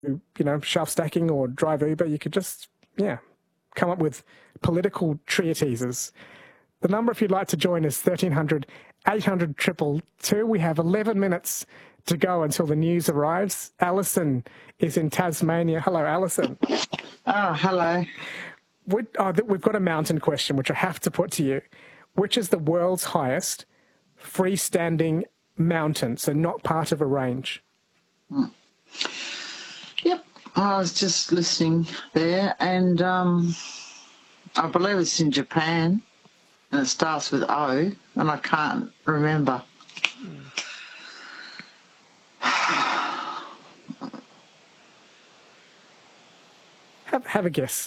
shelf stacking or drive Uber. You could just, come up with political treatises. The number, if you'd like to join, is 1300 800 222. We have 11 minutes to go until the news arrives. Alison is in Tasmania. Hello, Alison. Oh, hello. We've got a mountain question, which I have to put to you. Which is the world's highest freestanding mountain, so not part of a range? Yep, I was just listening there, and I believe it's in Japan, and it starts with O, and I can't remember. Have a guess.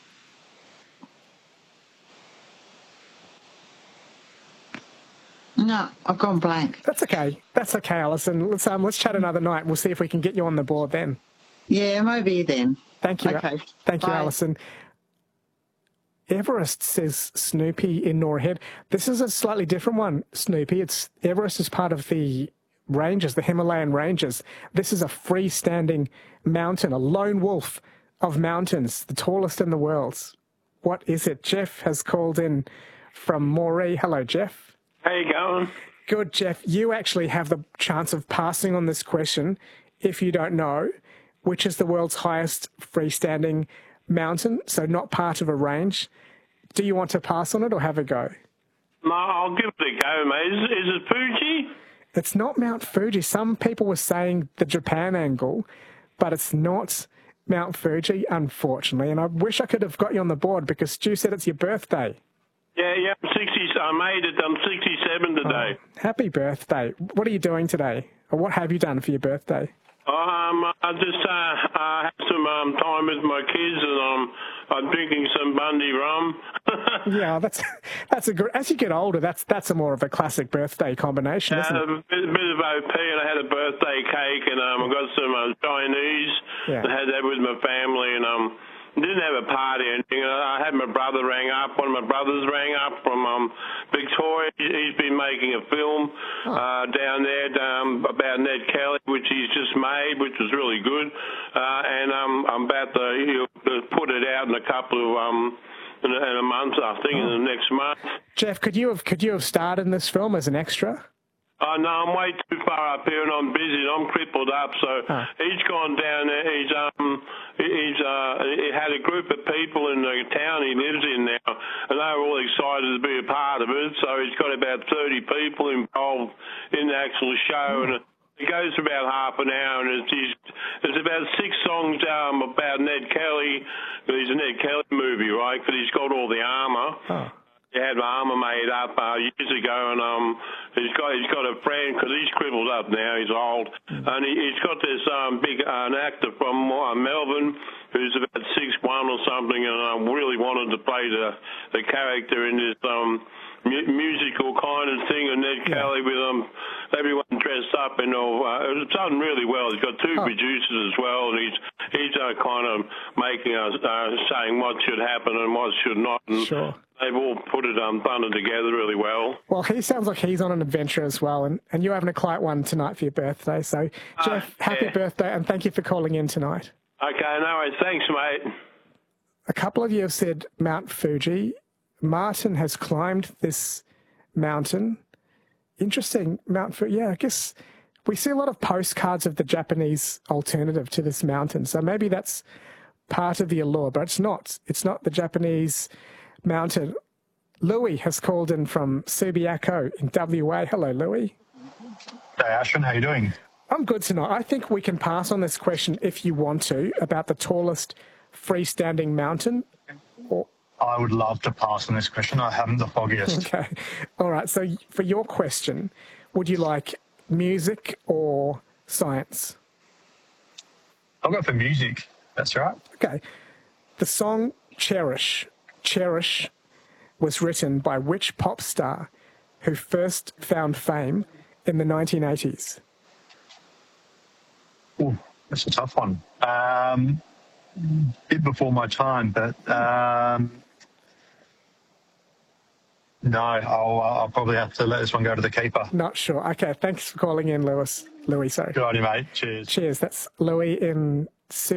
No, I've gone blank. That's okay. That's okay, Alison. Let's chat another night, and we'll see if we can get you on the board then. Yeah, maybe then. Thank you. Okay. Thank you, Bye. Alison. Everest says Snoopy in Nora Head. This is a slightly different one, Snoopy. Everest is part of the ranges, the Himalayan ranges. This is a freestanding mountain, a lone wolf of mountains, the tallest in the world. What is it? Jeff has called in from Moree. Hello, Jeff. How you going? Good, Jeff. You actually have the chance of passing on this question if you don't know, which is the world's highest freestanding mountain, so not part of a range. Do you want to pass on it or have a go? No, I'll give it a go, mate. Is it Fuji? It's not Mount Fuji. Some people were saying the Japan angle, but it's not Mount Fuji, unfortunately. And I wish I could have got you on the board because Stu said it's your birthday. Yeah, I'm 60. I made it. I'm 67 today. Oh, happy birthday. What are you doing today? Or what have you done for your birthday? I just had some time with my kids, and I'm drinking some Bundy rum. Yeah, that's a good. As you get older, that's a more of a classic birthday combination, isn't it? A bit of OP, and I had a birthday cake, and I got some Chinese. Yeah. I had that with my family, and didn't have a party or anything. I had my brother rang up. One of my brothers rang up from Victoria. He's been making a film down there about Ned Kelly, which he's just made, which was really good. And I'm about to put it out in a couple of in a month, I think, in the next month. Jeff, could you have starred in this film as an extra? Oh, no, I'm way too far up here, and I'm busy, and I'm crippled up, so he's gone down there. He had a group of people in the town he lives in now, and they were all excited to be a part of it, so he's got about 30 people involved in the actual show, and it goes for about half an hour, and it's about 6 songs about Ned Kelly. It's a Ned Kelly movie, right, because he's got all the armour. Oh. He had armour made up years ago, and he's got a friend, because he's crippled up now, he's old, and he's got this big an actor from Melbourne who's about 6'1" or something, and I really wanted to play the character in this musical kind of thing, and Ned Kelly with everyone dressed up, and it's done really well. He's got 2 producers as well, and he's kind of making saying what should happen and what should not. And sure. They've all done it together really well. Well, he sounds like he's on an adventure as well, and you're having a quiet one tonight for your birthday. So, Jeff, happy birthday, and thank you for calling in tonight. Okay, no worries. Thanks, mate. A couple of you have said Mount Fuji. Martin has climbed this mountain. Interesting, Mount Fuji. Yeah, I guess we see a lot of postcards of the Japanese alternative to this mountain, so maybe that's part of the allure, but it's not. It's not the Japanese mountain. Louis has called in from Subiaco in WA. Hello, Louis. Hey, Ashwin, how you doing? I'm good tonight. I think we can pass on this question if you want to, about the tallest freestanding mountain. I would love to pass on this question. I haven't the foggiest. Okay. All right. So for your question, would you like music or science? I'll go for music. That's right. Okay. The song Cherish was written by which pop star who first found fame in the 1980s? Oh, that's a tough one. Bit before my time, but no, I'll probably have to let this one go to the keeper. Not sure. Okay, thanks for calling in, Louis. Sorry. Good on you, mate. Cheers. Cheers. That's Louis in